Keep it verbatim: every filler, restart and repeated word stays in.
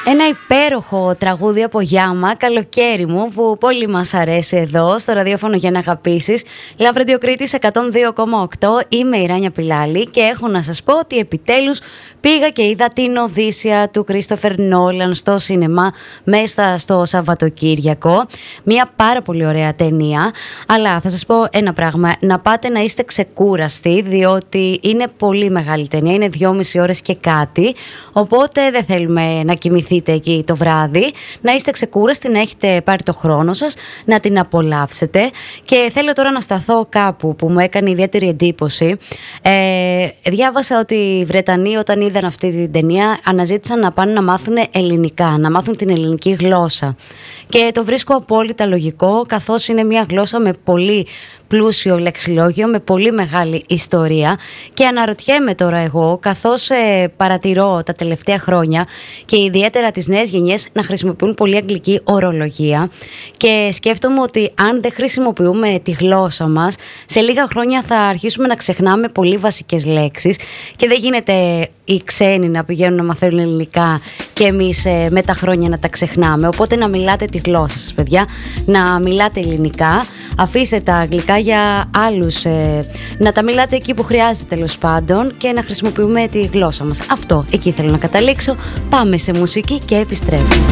Ένα υπέροχο τραγούδι από Γιάμα, καλοκαίρι μου, που πολύ μας αρέσει εδώ στο ραδιόφωνο για να αγαπήσεις. Love Radio Κρήτης εκατόν δύο κόμμα οκτώ, είμαι η Ράνια Πιλάλη και έχω να σας πω ότι επιτέλους πήγα και είδα την Οδύσσεια του Κρίστοφερ Νόλαν στο σινεμά μέσα στο Σαββατοκύριακο. Μια πάρα πολύ ωραία ταινία, αλλά θα σας πω ένα πράγμα, να πάτε να είστε ξεκούραστοι, διότι είναι πολύ μεγάλη ταινία, είναι δυόμιση ώρες και κάτι, οπότε δεν θέλουμε να κοιμηθείτε εκεί το βράδυ, να είστε ξεκούραστοι, να έχετε πάρει το χρόνο σας, να την απολαύσετε. Και θέλω τώρα να σταθώ κάπου που μου έκανε ιδιαίτερη εντύπωση. Ε, διάβασα ότι οι Βρετανοί όταν είδαν αυτή την ταινία αναζήτησαν να πάνε να μάθουν ελληνικά, να μάθουν την ελληνική γλώσσα. Και το βρίσκω απόλυτα λογικό, καθώς είναι μια γλώσσα με πολύ πλούσιο λεξιλόγιο, με πολύ μεγάλη ιστορία. Και αναρωτιέμαι τώρα εγώ, καθώς ε, παρατηρώ τα τελευταία χρόνια και ιδιαίτερα τις νέες γενιές να χρησιμοποιούν πολύ αγγλική ορολογία, και σκέφτομαι ότι αν δεν χρησιμοποιούμε τη γλώσσα μας, σε λίγα χρόνια θα αρχίσουμε να ξεχνάμε πολύ βασικές λέξεις και δεν γίνεται οι ξένοι να πηγαίνουν να μαθαίνουν ελληνικά και εμείς ε, με τα χρόνια να τα ξεχνάμε. Οπότε να μιλάτε τη γλώσσα σας, παιδιά, να μιλάτε ελληνικά, αφήστε τα αγγλικά για άλλους, ε, να τα μιλάτε εκεί που χρειάζεται τέλος πάντων και να χρησιμοποιούμε τη γλώσσα μας. Αυτό, εκεί θέλω να καταλήξω. Πάμε σε μουσική και επιστρέφουμε.